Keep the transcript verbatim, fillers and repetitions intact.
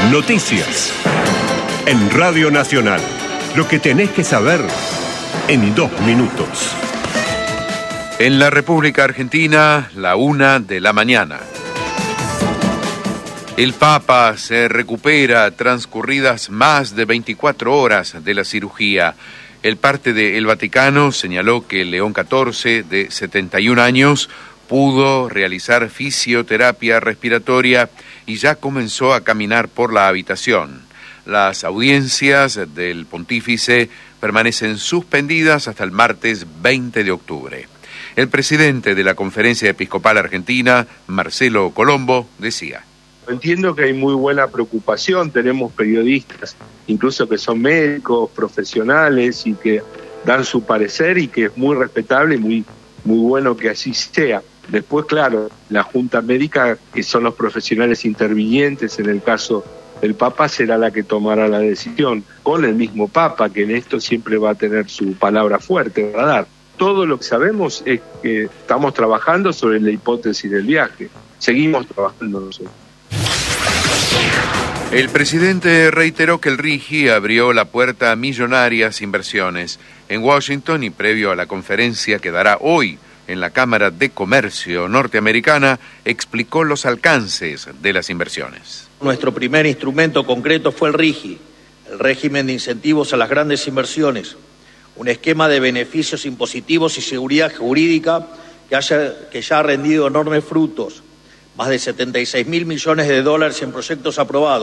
Noticias. En Radio Nacional. Lo que tenés que saber en dos minutos. En la República Argentina, la una de la mañana. El Papa se recupera transcurridas más de veinticuatro horas de la cirugía. El parte del Vaticano señaló que León catorce, de setenta y un años, pudo realizar fisioterapia respiratoria y ya comenzó a caminar por la habitación. Las audiencias del pontífice permanecen suspendidas hasta el martes veinte de octubre. El presidente de la Conferencia Episcopal Argentina, Marcelo Colombo, decía: Entiendo que hay muy buena preocupación, tenemos periodistas, incluso que son médicos, profesionales y que dan su parecer y que es muy respetable y muy, muy bueno que así sea. Después, claro, la Junta Médica, que son los profesionales intervinientes en el caso del Papa, será la que tomará la decisión, con el mismo Papa, que en esto siempre va a tener su palabra fuerte, va a dar. Todo lo que sabemos es que estamos trabajando sobre la hipótesis del viaje. Seguimos trabajando nosotros. El presidente reiteró que el RIGI abrió la puerta a millonarias inversiones en Washington y previo a la conferencia que dará hoy en la Cámara de Comercio norteamericana, explicó los alcances de las inversiones. Nuestro primer instrumento concreto fue el RIGI, el régimen de incentivos a las grandes inversiones, un esquema de beneficios impositivos y seguridad jurídica que, haya, que ya ha rendido enormes frutos, más de setenta y seis mil millones de dólares en proyectos aprobados.